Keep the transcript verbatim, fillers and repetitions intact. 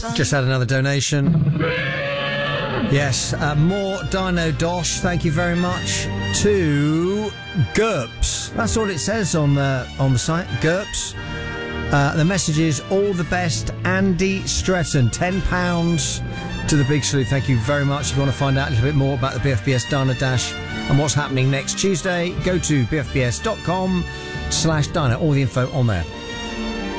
Just had another donation. Yes, uh, more Dino Dosh. Thank you very much to GURPS. That's all it says on the on the site. GURPS. Uh, the message is all the best, Andy Stretton. Ten pounds to the Big Sleuth. Thank you very much. If you want to find out a little bit more about the B F B S Diner Dash and what's happening next Tuesday, go to b f b s dot com slash diner. All the info on there.